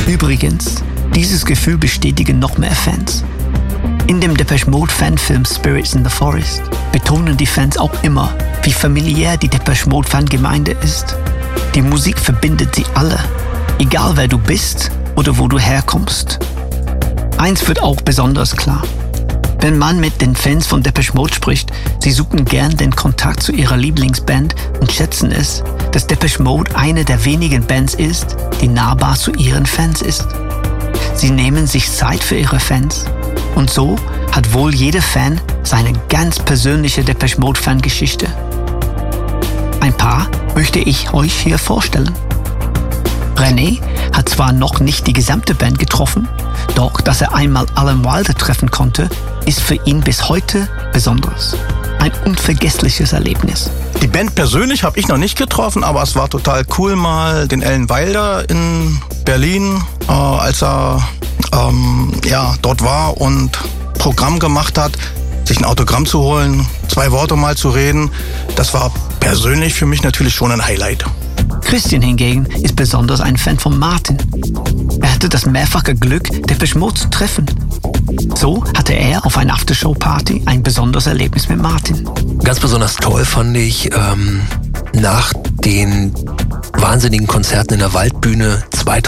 Übrigens, dieses Gefühl bestätigen noch mehr Fans. In dem Depeche Mode Fanfilm Spirits in the Forest betonen die Fans auch immer, wie familiär die Depeche Mode Fangemeinde ist. Die Musik verbindet sie alle, egal wer du bist oder wo du herkommst. Eins wird auch besonders klar. Wenn man mit den Fans von Depeche Mode spricht, sie suchen gern den Kontakt zu ihrer Lieblingsband und schätzen es, dass Depeche Mode eine der wenigen Bands ist, die nahbar zu ihren Fans ist. Sie nehmen sich Zeit für ihre Fans. Und so hat wohl jeder Fan seine ganz persönliche Depeche Mode Fangeschichte. Ein paar möchte ich euch hier vorstellen. René hat zwar noch nicht die gesamte Band getroffen, doch dass er einmal Alan Wilder treffen konnte, ist für ihn bis heute besonderes. Ein unvergessliches Erlebnis. Die Band persönlich habe ich noch nicht getroffen, aber es war total cool, mal den Alan Wilder in Berlin, als er dort war und Programm gemacht hat, sich ein Autogramm zu holen, 2 Worte mal zu reden. Das war persönlich für mich natürlich schon ein Highlight. Christian hingegen ist besonders ein Fan von Martin. Er hatte das mehrfache Glück, Depeche Mode zu treffen. So hatte er auf einer Aftershow-Party ein besonderes Erlebnis mit Martin. Ganz besonders toll fand ich nach den wahnsinnigen Konzerten in der Waldbühne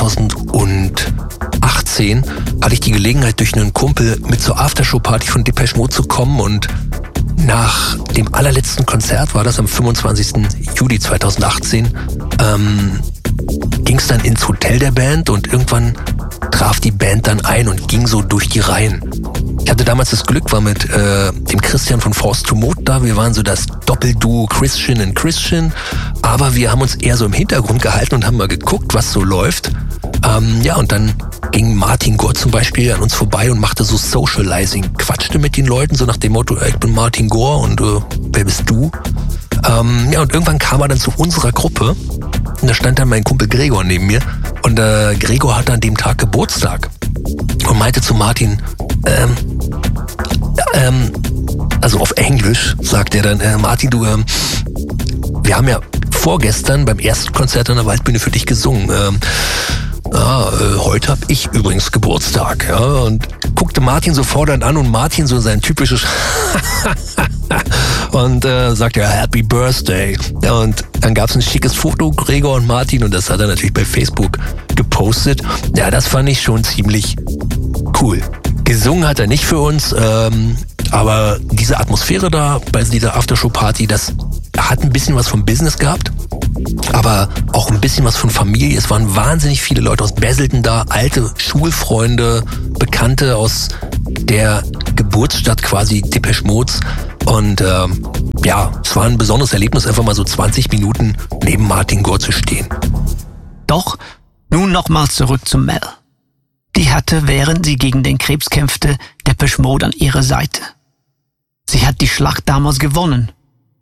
2018 hatte ich die Gelegenheit, durch einen Kumpel mit zur Aftershow-Party von Depeche Mode zu kommen, und nach dem allerletzten Konzert, war das am 25. Juli 2018, ging es dann ins Hotel der Band, und irgendwann traf die Band dann ein und ging so durch die Reihen. Ich hatte damals das Glück, war mit dem Christian von Force to Mode da. Wir waren so das Doppelduo Christian and Christian, aber wir haben uns eher so im Hintergrund gehalten und haben mal geguckt, was so läuft. Und dann ging Martin Gore zum Beispiel an uns vorbei und machte so Socializing, quatschte mit den Leuten so nach dem Motto, ich bin Martin Gore und wer bist du? Und irgendwann kam er dann zu unserer Gruppe und da stand dann mein Kumpel Gregor neben mir, und Gregor hatte an dem Tag Geburtstag und meinte zu Martin, also auf Englisch sagt er dann, Martin, du, wir haben ja vorgestern beim ersten Konzert an der Waldbühne für dich gesungen. Heute habe ich übrigens Geburtstag. Ja, und guckte Martin so fordernd an, und Martin so sein typisches und sagte, Happy Birthday. Ja, und dann gab es ein schickes Foto, Gregor und Martin, und das hat er natürlich bei Facebook gepostet. Ja, das fand ich schon ziemlich cool. Gesungen hat er nicht für uns, aber diese Atmosphäre da bei dieser Aftershow-Party, das hat ein bisschen was vom Business gehabt, aber auch ein bisschen was von Familie. Es waren wahnsinnig viele Leute aus Basildon da, alte Schulfreunde, Bekannte aus der Geburtsstadt quasi Depeche Modes. Und es war ein besonderes Erlebnis, einfach mal so 20 Minuten neben Martin Gore zu stehen. Doch nun nochmal zurück zu Mel. Die hatte, während sie gegen den Krebs kämpfte, Depeche Mode an ihrer Seite. Sie hat die Schlacht damals gewonnen.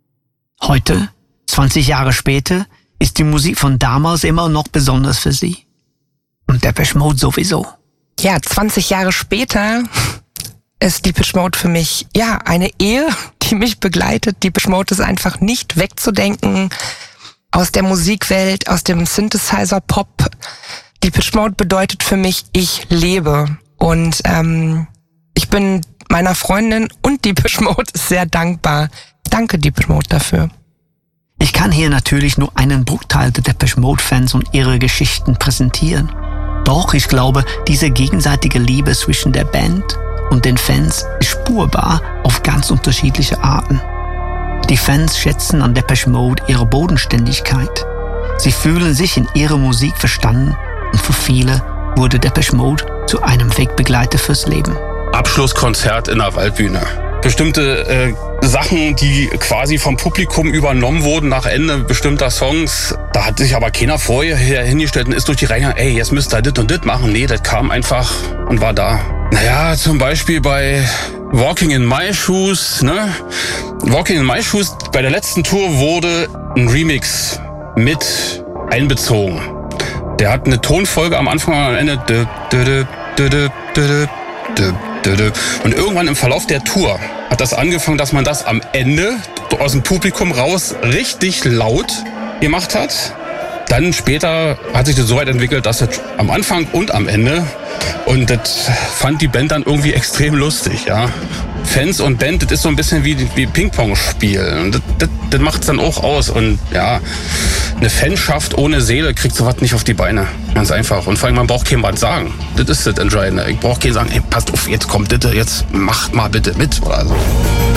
Heute, 20 Jahre später, ist die Musik von damals immer noch besonders für sie. Und Depeche Mode sowieso. Ja, 20 Jahre später ist Depeche Mode für mich, eine Ehe, die mich begleitet. Depeche Mode ist einfach nicht wegzudenken aus der Musikwelt, aus dem Synthesizer-Pop. Depeche Mode bedeutet für mich, ich lebe. Und ich bin meiner Freundin und Depeche Mode sehr dankbar. Danke, Depeche Mode, dafür. Ich kann hier natürlich nur einen Bruchteil der Depeche Mode-Fans und ihre Geschichten präsentieren. Doch ich glaube, diese gegenseitige Liebe zwischen der Band und den Fans ist spürbar auf ganz unterschiedliche Arten. Die Fans schätzen an Depeche Mode ihre Bodenständigkeit. Sie fühlen sich in ihrer Musik verstanden, und für viele wurde Depeche Mode zu einem Wegbegleiter fürs Leben. Abschlusskonzert in der Waldbühne. Bestimmte Sachen, die quasi vom Publikum übernommen wurden nach Ende bestimmter Songs. Da hat sich aber keiner vorher hingestellt und ist durch die Reihe, jetzt müsst ihr dit und dit machen. Nee, das kam einfach und war da. Naja, zum Beispiel bei Walking in My Shoes, ne? Walking in My Shoes, bei der letzten Tour wurde ein Remix mit einbezogen. Der hat eine Tonfolge am Anfang und am Ende. Und irgendwann im Verlauf der Tour hat das angefangen, dass man das am Ende aus dem Publikum raus richtig laut gemacht hat. Dann später hat sich das so weit entwickelt, dass das am Anfang und am Ende, und das fand die Band dann irgendwie extrem lustig, ja. Fans und Band, das ist so ein bisschen wie Ping-Pong-Spiel. Und das macht es dann auch aus. Und ja, eine Fanschaft ohne Seele kriegt sowas nicht auf die Beine. Ganz einfach. Und vor allem, man braucht keinem was sagen. Das ist das Entscheidende. Ich brauche keinen sagen, ey, passt auf, jetzt kommt bitte, jetzt macht mal bitte mit oder so.